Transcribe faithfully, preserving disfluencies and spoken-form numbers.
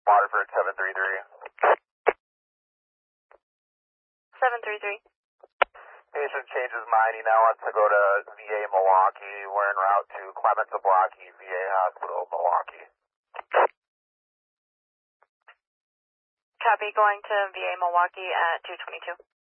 Waterford seven three three. seven three three. Patient changed his mind. He now wants to go to V A Milwaukee. We're en route to Clement Zablocki, V A Hospital, Milwaukee. Copy, going to V A Milwaukee at two twenty-two.